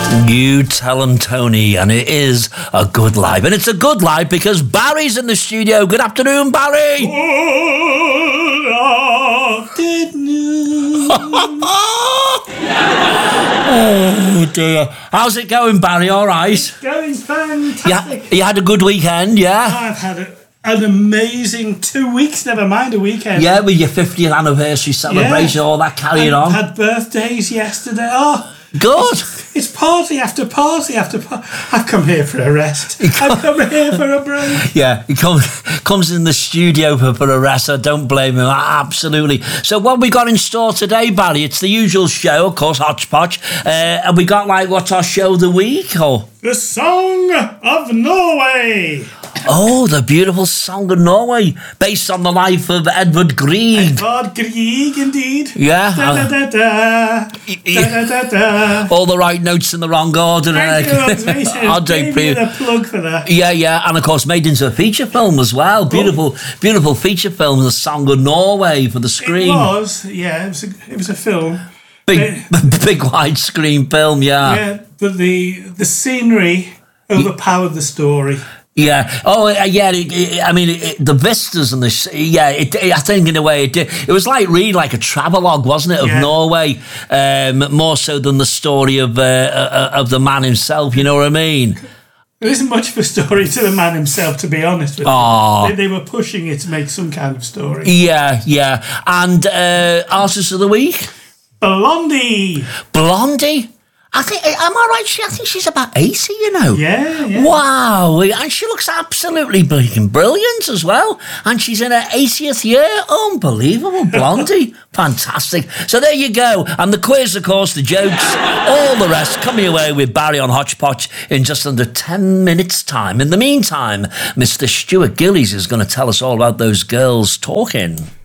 You tell him, Tony, and it is a good life. And it's a good life because Barry's in the studio. Good afternoon, Barry. Good news. Oh, dear. How's it going, Barry? All right? It's going fantastic. You had a good weekend, yeah? I've had an amazing 2 weeks, never mind a weekend. Yeah, with your 50th anniversary celebration, all that carrying on. Had birthdays yesterday. Oh, good. It's party after party after party. I've come here for a rest. I've come here for a break. Yeah, he comes in the studio for a rest. I don't blame him. Absolutely. So what we got in store today, Barry? It's the usual show, of course, Hodgepodge. And we got, what's our show of the week? Or The Song of Norway. Oh, the beautiful Song of Norway, based on the life of Edvard Grieg. Edvard Grieg, indeed. Yeah. Da, da, da, da. All the right notes in the wrong order. Thank you, I'll take a plug for that. Yeah, and of course made into a feature film as well. Beautiful feature film, The Song of Norway for the screen. It was a film. Big widescreen film, yeah. Yeah, but the scenery overpowered the story. Yeah. Oh, yeah. The vistas and the I think in a way it was really like a travelogue, wasn't it, of Norway, more so than the story of the man himself. You know what I mean? There isn't much of a story to the man himself, to be honest with you. They were pushing it to make some kind of story. Yeah. And artist of the week, Blondie. I think, am I right? I think she's about 80, you know. Yeah. Wow. And she looks absolutely brilliant as well. And she's in her 80th year. Unbelievable, Blondie. Fantastic. So there you go. And the quiz, of course, the jokes, all the rest, coming away with Barry on Hodgepodge in just under 10 minutes' time. In the meantime, Mr. Stuart Gillies is going to tell us all about those girls talking.